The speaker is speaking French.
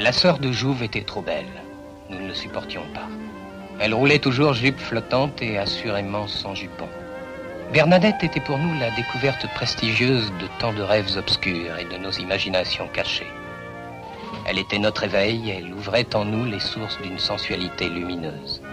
La sœur de Jouve était trop belle. Nous ne le supportions pas. Elle roulait toujours jupe flottante et assurément sans jupon. Bernadette était pour nous la découverte prestigieuse de tant de rêves obscurs et de nos imaginations cachées. Elle était notre éveil, elle ouvrait en nous les sources d'une sensualité lumineuse.